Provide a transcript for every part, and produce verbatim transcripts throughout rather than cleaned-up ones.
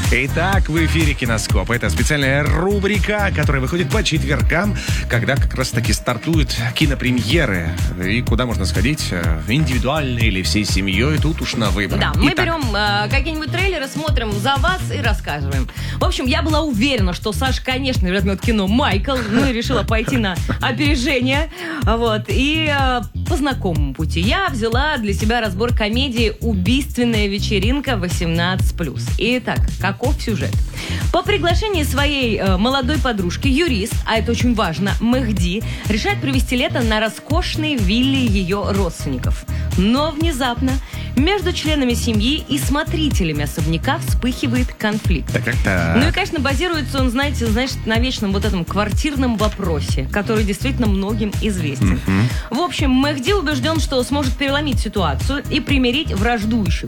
Итак, в эфире «Киноскоп». Это специальная рубрика, которая выходит по четвергам, когда как раз-таки стартуют кинопремьеры. И куда можно сходить, индивидуально или всей семьей, тут уж на выбор. Да, мы Итак. берем э, какие-нибудь трейлеры, смотрим за вас и рассказываем. В общем, я была уверена, что Саша, конечно, возьмет кино «Майкл», ну и решила пойти на опережение. Вот, и э, по знакомому пути я взяла для себя разбор комедии «Убийственная вечеринка восемнадцать плюс». Итак, каков сюжет? По приглашении своей э, молодой подружки, юрист, а это очень важно, Мехди, решает провести лето на роскошной вилле ее родственников. Но внезапно между членами семьи и смотрителями особняка вспыхивает конфликт. Так, так, так. Ну и, конечно, базируется он, знаете, знаешь, на вечном вот этом квартирном вопросе, который действительно многим известен. Mm-hmm. В общем, Мехди убежден, что сможет переломить ситуацию и примирить враждующих.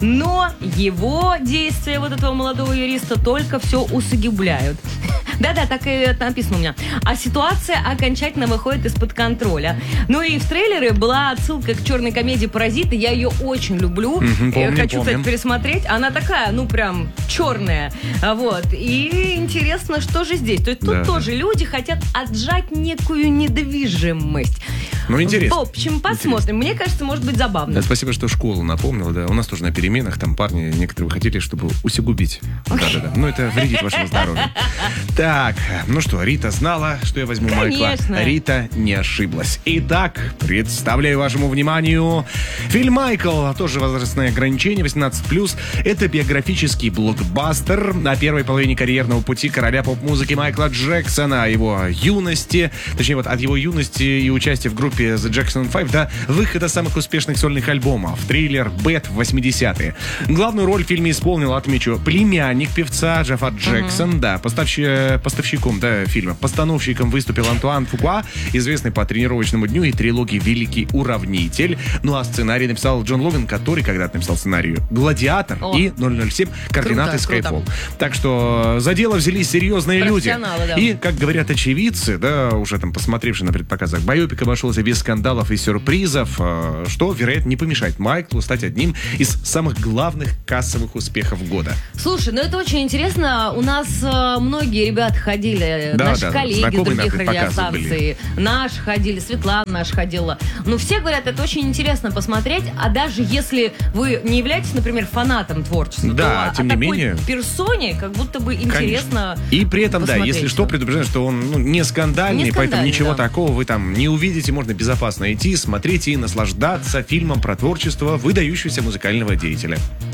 Но его действия вот этого молодого юриста только все усугубляют. Да-да, так и написано у меня. А ситуация окончательно выходит из-под контроля. Ну и в трейлере была отсылка к черной комедии «Паразиты». Я ее очень люблю. Mm-hmm, помню, Хочу, помню. кстати, пересмотреть. Она такая, ну, прям черная. Вот. И интересно, что же здесь. То есть тут да, тоже да. люди хотят отжать некую недвижимость. Ну, интересно. В общем, посмотрим. Интересно. Мне кажется, может быть забавно. Да, спасибо, что школу напомнил. Да, у нас тоже на переменах там парни некоторые хотели, чтобы усугубить. Да-да-да. Ну, это вредит вашему здоровью. Так, ну что, Рита знала, что я возьму Майкла. Конечно. Рита не ошиблась. Итак, представляю вашему вниманию фильм «Майкл». Тоже возрастное ограничение, восемнадцать плюс. Это биографический блокбастер о первой половине карьерного пути короля поп-музыки Майкла Джексона, о его юности, точнее, вот от его юности и участия в группе The Jackson Five до выхода самых успешных сольных альбомов. Триллер «Бэт» в восьмидесятые. Главную роль в фильме исполнил, отмечу, племянник певца Джафар Джексон, uh-huh. да, поставщ... поставщиком да, фильма. Постановщиком выступил Антуан Фукуа, известный по «Тренировочному дню» и трилогии «Великий уравнитель». Ну а сценарий написал Джон Логан, который когда-то написал сценарий «Гладиатор» О. и ноль ноль семь «Координаты Skyfall». Так что за дело взялись серьезные люди. Да. И, как говорят очевидцы, да, уже там посмотревшие на предпоказах, байопик обошелся без скандалов и сюрпризов, что, вероятно, не помешает Майклу стать одним из самых главных кассовых успехов года. Слушай, ну это очень интересно. У нас э, многие ребята ходили, да, наши да, коллеги да. с других на радиостанций, наши ходили, Светлана наша ходила. Ну, все говорят, это очень интересно посмотреть, а даже если вы не являетесь, например, фанатом творчества, да, то тем о не такой менее, персоне как будто бы интересно. Конечно. И при этом, да, если что, предупреждаю, что он ну, не скандальный, не поэтому ничего да. такого вы там не увидите, можно безопасно идти, смотреть и наслаждаться фильмом про творчество выдающегося музыкального деятеля.